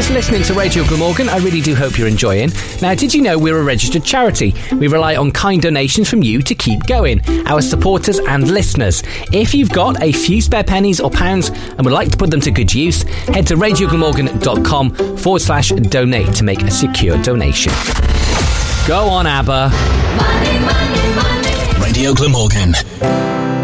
Cheers for listening to Radio Glamorgan. I really do hope you're enjoying. Now, did you know we're a registered charity? We rely on kind donations from you to keep going, our supporters and listeners. If you've got a few spare pennies or pounds and would like to put them to good use, head to radioglamorgan.com/donate to make a secure donation. Go on, ABBA. Money, money, money. Radio Glamorgan.